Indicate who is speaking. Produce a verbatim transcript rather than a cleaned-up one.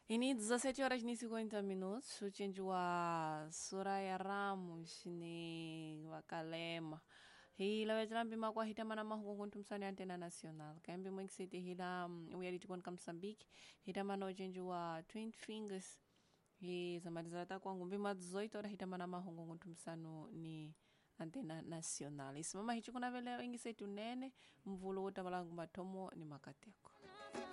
Speaker 1: Ini dezessete horas e cinquenta minutos, o change wa Soraya Ramos ni wakalema. Hila wetrambi makwa hita mana mahungu tumsani antena nacional. Kambi mwingi siti hila um, uyari tukon kamsambiki. Hita mana o change wa Twin Fingers. Hi zamalizara ta kwangu mbima dezoito horas hita mana mahungu tumsanu ni antena nacional. Isimama hichukuna vele ingi seti unene mvulu utabalangu matomo ni makateko.